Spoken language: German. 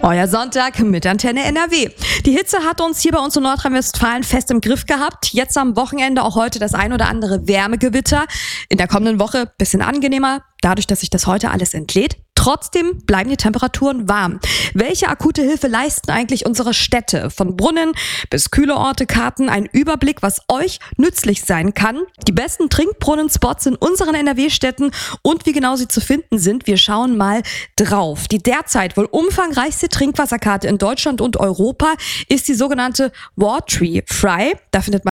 Euer Sonntag mit Antenne NRW. Die Hitze hat uns hier bei uns in Nordrhein-Westfalen fest im Griff gehabt. Jetzt am Wochenende auch heute das ein oder andere Wärmegewitter. In der kommenden Woche ein bisschen angenehmer, dadurch, dass sich das heute alles entlädt. Trotzdem bleiben die Temperaturen warm. Welche akute Hilfe leisten eigentlich unsere Städte? Von Brunnen bis kühle Orte, Karten, ein Überblick, was euch nützlich sein kann. Die besten Trinkbrunnenspots in unseren NRW-Städten und wie genau sie zu finden sind, wir schauen mal drauf. Die derzeit wohl umfangreichste Trinkwasserkarte in Deutschland und Europa ist die sogenannte Watree Fry. Da findet man